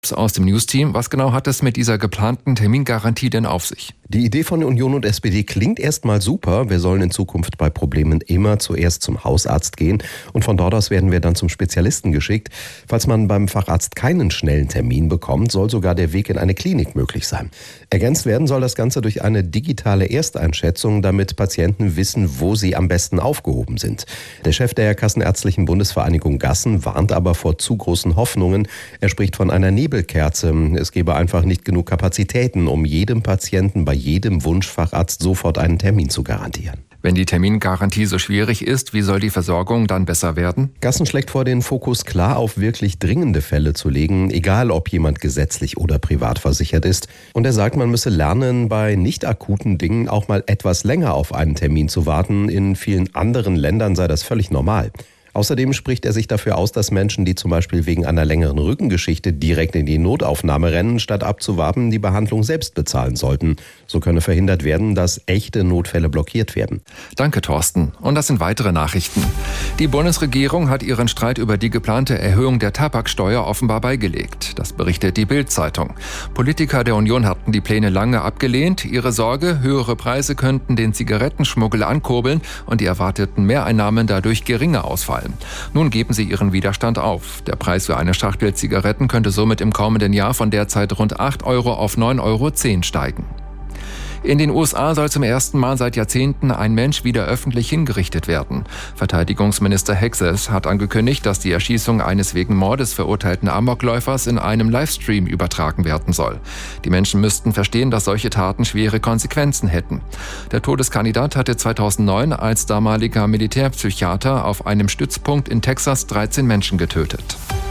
Aus dem News-Team. Was genau hat es mit dieser geplanten Termingarantie denn auf sich? Die Idee von Union und SPD klingt erstmal super. Wir sollen in Zukunft bei Problemen immer zuerst zum Hausarzt gehen und von dort aus werden wir dann zum Spezialisten geschickt. Falls man beim Facharzt keinen schnellen Termin bekommt, soll sogar der Weg in eine Klinik möglich sein. Ergänzt werden soll das Ganze durch eine digitale Ersteinschätzung, damit Patienten wissen, wo sie am besten aufgehoben sind. Der Chef der Kassenärztlichen Bundesvereinigung Gassen warnt aber vor zu großen Hoffnungen. Er spricht von einer Nebelkerze. Es gebe einfach nicht genug Kapazitäten, um jedem Patienten bei jedem Wunschfacharzt sofort einen Termin zu garantieren. Wenn die Termingarantie so schwierig ist, wie soll die Versorgung dann besser werden? Gassen schlägt vor, den Fokus klar auf wirklich dringende Fälle zu legen, egal ob jemand gesetzlich oder privat versichert ist. Und er sagt, man müsse lernen, bei nicht akuten Dingen auch mal etwas länger auf einen Termin zu warten. In vielen anderen Ländern sei das völlig normal. Außerdem spricht er sich dafür aus, dass Menschen, die zum Beispiel wegen einer längeren Rückengeschichte direkt in die Notaufnahme rennen, statt abzuwarten, die Behandlung selbst bezahlen sollten. So könne verhindert werden, dass echte Notfälle blockiert werden. Danke, Thorsten. Und das sind weitere Nachrichten. Die Bundesregierung hat ihren Streit über die geplante Erhöhung der Tabaksteuer offenbar beigelegt. Das berichtet die Bild-Zeitung. Politiker der Union hatten die Pläne lange abgelehnt. Ihre Sorge, höhere Preise könnten den Zigarettenschmuggel ankurbeln und die erwarteten Mehreinnahmen dadurch geringer ausfallen. Nun geben sie ihren Widerstand auf. Der Preis für eine Schachtel Zigaretten könnte somit im kommenden Jahr von derzeit rund 8 Euro auf 9,10 Euro steigen. In den USA soll zum ersten Mal seit Jahrzehnten ein Mensch wieder öffentlich hingerichtet werden. Verteidigungsminister Hexes hat angekündigt, dass die Erschießung eines wegen Mordes verurteilten Amokläufers in einem Livestream übertragen werden soll. Die Menschen müssten verstehen, dass solche Taten schwere Konsequenzen hätten. Der Todeskandidat hatte 2009 als damaliger Militärpsychiater auf einem Stützpunkt in Texas 13 Menschen getötet.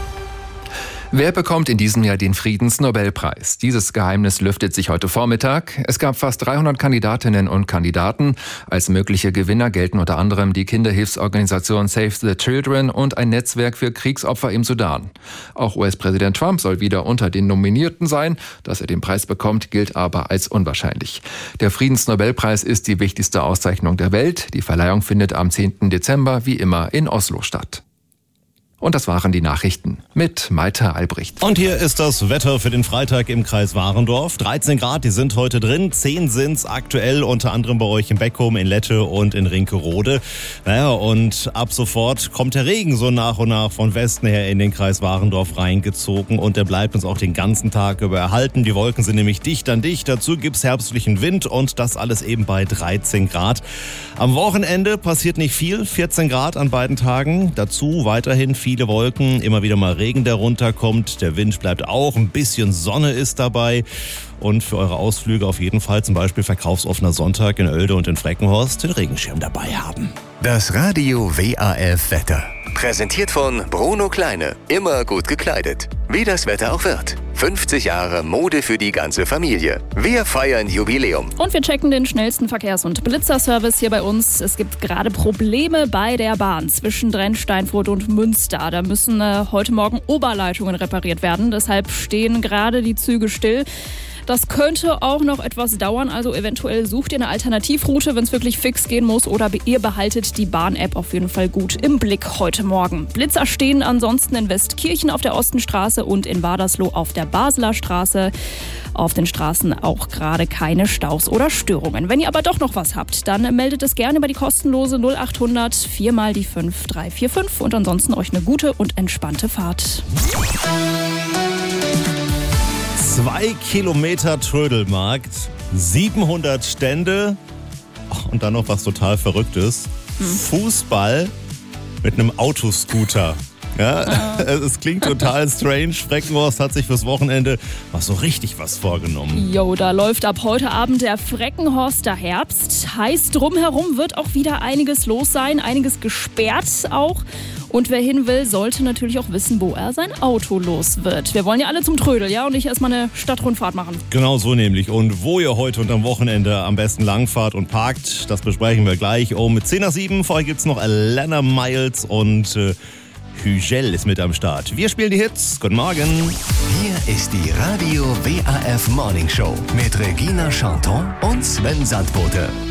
Wer bekommt in diesem Jahr den Friedensnobelpreis? Dieses Geheimnis lüftet sich heute Vormittag. Es gab fast 300 Kandidatinnen und Kandidaten. Als mögliche Gewinner gelten unter anderem die Kinderhilfsorganisation Save the Children und ein Netzwerk für Kriegsopfer im Sudan. Auch US-Präsident Trump soll wieder unter den Nominierten sein. Dass er den Preis bekommt, gilt aber als unwahrscheinlich. Der Friedensnobelpreis ist die wichtigste Auszeichnung der Welt. Die Verleihung findet am 10. Dezember wie immer in Oslo statt. Und das waren die Nachrichten mit Malte Albrecht. Und hier ist das Wetter für den Freitag im Kreis Warendorf. 13 Grad, die sind heute drin. 10 sind's aktuell, unter anderem bei euch in Beckum, in Lette und in Rinkerode. Naja, und ab sofort kommt der Regen so nach und nach von Westen her in den Kreis Warendorf reingezogen. Und der bleibt uns auch den ganzen Tag über erhalten. Die Wolken sind nämlich dicht an dicht. Dazu gibt's herbstlichen Wind und das alles eben bei 13 Grad. Am Wochenende passiert nicht viel. 14 Grad an beiden Tagen. Dazu weiterhin viele Wolken, immer wieder mal Regen, der runterkommt. Der Wind bleibt auch, ein bisschen Sonne ist dabei. Und für eure Ausflüge auf jeden Fall zum Beispiel verkaufsoffener Sonntag in Oelde und in Freckenhorst den Regenschirm dabei haben. Das Radio WAF Wetter. Präsentiert von Bruno Kleine. Immer gut gekleidet. Wie das Wetter auch wird. 50 Jahre Mode für die ganze Familie. Wir feiern Jubiläum. Und wir checken den schnellsten Verkehrs- und Blitzerservice hier bei uns. Es gibt gerade Probleme bei der Bahn zwischen Drenn-Steinfurt und Münster. Da müssen heute Morgen Oberleitungen repariert werden. Deshalb stehen gerade die Züge still. Das könnte auch noch etwas dauern, also eventuell sucht ihr eine Alternativroute, wenn es wirklich fix gehen muss, oder ihr behaltet die Bahn-App auf jeden Fall gut im Blick heute Morgen. Blitzer stehen ansonsten in Westkirchen auf der Ostenstraße und in Wadersloh auf der Basler Straße. Auf den Straßen auch gerade keine Staus oder Störungen. Wenn ihr aber doch noch was habt, dann meldet es gerne über die kostenlose 0800 4 mal die 5345 und ansonsten euch eine gute und entspannte Fahrt. 2 Kilometer Trödelmarkt, 700 Stände und dann noch was total Verrücktes. Fußball mit einem Autoscooter. Ja, es klingt total strange. Freckenhorst hat sich fürs Wochenende mal so richtig was vorgenommen. Jo, da läuft ab heute Abend der Freckenhorster Herbst. Heißt, drumherum wird auch wieder einiges los sein, einiges gesperrt auch. Und wer hin will, sollte natürlich auch wissen, wo er sein Auto los wird. Wir wollen ja alle zum Trödel, ja? Und nicht erstmal eine Stadtrundfahrt machen. Genau so nämlich. Und wo ihr heute und am Wochenende am besten langfahrt und parkt, das besprechen wir gleich um 6:50. Vorher gibt's noch Alana Miles und Hügel ist mit am Start. Wir spielen die Hits. Guten Morgen. Hier ist die Radio WAF Morning Show mit Regina Chanton und Sven Sandbote.